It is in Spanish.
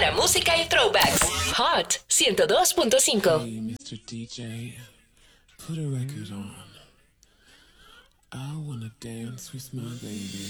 para música y throwbacks. Hot 102.5. Hey, Mr. DJ, put a record on. I wanna dance with my baby.